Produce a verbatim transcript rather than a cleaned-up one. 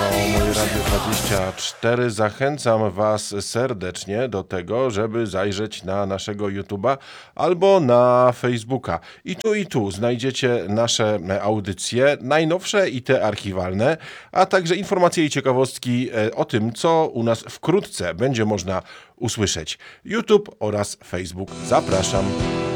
Trwało moje Radio dwadzieścia cztery. Zachęcam Was serdecznie do tego, żeby zajrzeć na naszego YouTube'a albo na Facebooka. I tu i tu znajdziecie nasze audycje, najnowsze i te archiwalne, a także informacje i ciekawostki o tym, co u nas wkrótce będzie można usłyszeć. YouTube oraz Facebook. Zapraszam.